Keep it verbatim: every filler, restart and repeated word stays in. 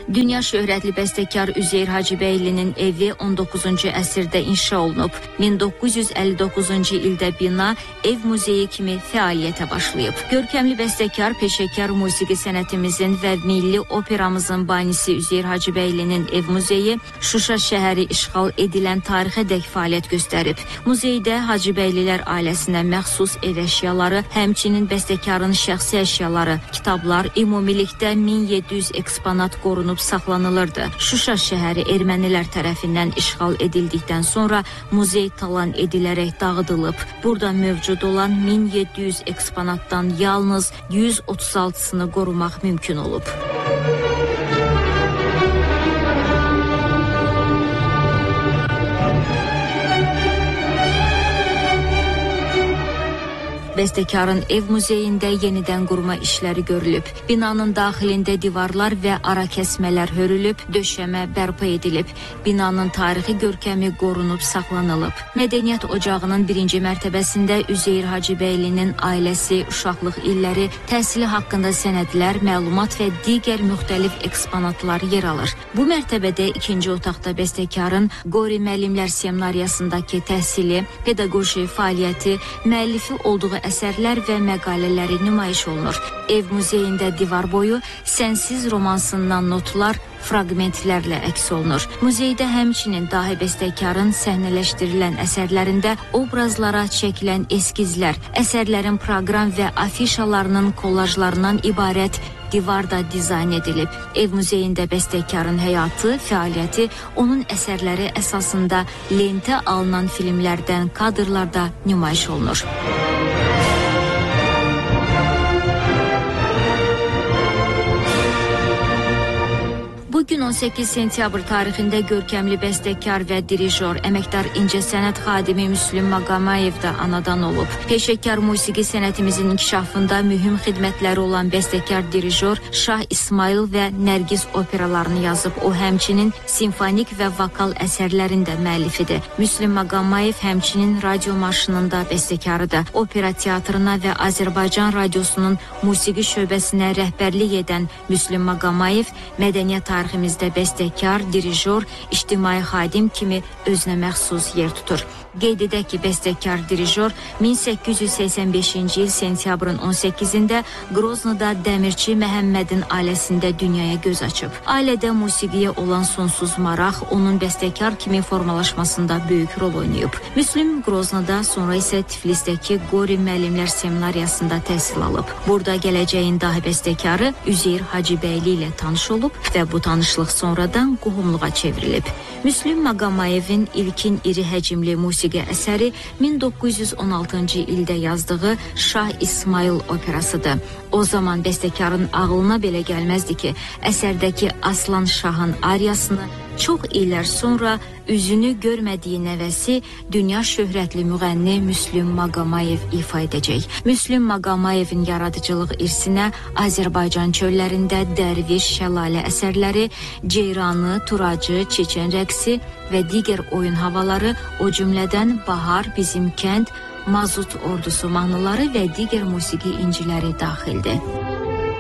Dünya şöhrətli bəstəkar Üzeyir Hacıbəylinin evi on doqquzuncu əsrdə inşa olunub. min doqquz yüz əlli doqquzuncu ildə bina ev muzeyi kimi fəaliyyətə başlayıb. Görkəmli bəstəkar, peşəkar musiqi sənətimizin və milli operamızın banisi Üzeyir Hacıbəylinin ev muzeyi Şuşa şəhəri işğal edilən tarixədək fəaliyyət göstərib. Muzeydə Hacıbəylilər ailəsinə məxsus ev əşyaları, həmçinin bəstəkarın şəxsi əşyaları, kitablar, ümumilikdə min yeddi yüz eksponat qorunub saxlanılırdı. Şuşa şəhəri ermənilər tərəfindən işğal edildikdən sonra muzey talan edilərək dağıdılıb. Burada mövcud olan min yeddi yüz eksponatdan yalnız yüz otuz altısını qorumaq mümkün olub. Bəstəkarın ev muzeyində yenidən qurma işləri görülüb. Binanın daxilində divarlar və ara kəsmələr hörülüb, döşəmə bərpa edilib. Binanın tarixi görkəmi qorunub, saxlanılıb. Mədəniyyət Ocağının birinci mərtəbəsində Üzeyir Hacıbəylinin ailəsi, uşaqlıq illəri, təhsili haqqında sənədlər, məlumat və digər müxtəlif eksponatlar yer alır. Bu mərtəbədə ikinci otaqda bəstəkarın Qori müəllimlər seminariyasındakı təhsili, pedaqoji fəaliyyəti, müəllifi olduğu əsərlər və məqalələri nümayiş olunur. Ev muzeyində divar boyu Sənsiz romansından notlar, fraqmentlərlə əks olunur. Muzeydə həmçinin dahi bəstəkarın səhnələşdirilən əsərlərində obrazlara çəkilən eskizlər, əsərlərin proqram və afişalarının kollajlarından ibarət divarda dizayn edilib. Ev muzeyində bəstəkarın həyatı, fəaliyyəti, onun əsərləri əsasında lentə alınan filmlərdən kadrlarda nümayiş olunur. Bugün on səkkiz sentyabr tarixində görkəmli bəstəkar və dirijor, əməkdar incəsənət xadimi Müslüm Maqamayev də anadan olub. Peşəkar musiqi sənətimizin inkişafında mühüm xidmətləri olan bəstəkar dirijor Şah İsmayıl və Nərgiz operalarını yazıb. O həmçinin simfonik və vokal əsərlərin də müəllifidir. Müslüm Maqamayev həmçinin radio marşının da bəstəkarıdır. Opera teatrına və Azərbaycan radiosunun musiqi şöbəsinə rəhbərlik edən Müslüm Maqamayev mədəniyyət tariximizdə bəstəkar, dirijor, ictimai xadim kimi özünə məxsus yer tutur. Qeyd edək ki, bəstəkar dirijor min səkkiz yüz səksən beşinci il sentyabrın on səkkizində Qroznoda Dəmirçi Məhəmmədin ailəsində dünyaya göz açıb. Ailədə musiqiyə olan sonsuz maraq onun bəstəkar kimi formalaşmasında böyük rol oynayıb. Müslüm Qroznoda, sonra isə Tiflisdəki Qori müəllimlər seminariyasında təhsil alıb. Burada gələcəyin dahi bəstəkarı Üzeyir Hacıbəyli ilə tanış olub və bu tanışlıq sonradan qohumluğa çevrilib. Müslüm Maqamayevin ilkin iri həcmli musiqi əsəri min doqquz yüz on altıncı ildə yazdığı Şah İsmayıl operasıdır. O zaman bəstəkarın ağlına belə gəlməzdi ki, əsərdəki Aslan Şahın ariyasını çox illər sonra üzünü görmədiyi nəvəsi dünya şöhrətli müğənni Müslüm Maqamayev ifa edəcək. Müslüm Maqamayevin yaradıcılıq irsinə Azərbaycan çöllərində Dərviş, Şəlalə əsərləri, Ceyranı, Turacı, Çeçen rəqsi və digər oyun havaları, o cümlədən Bahar, Bizim kənd, Mazut ordusu mahnıları və digər musiqi inciləri daxildir.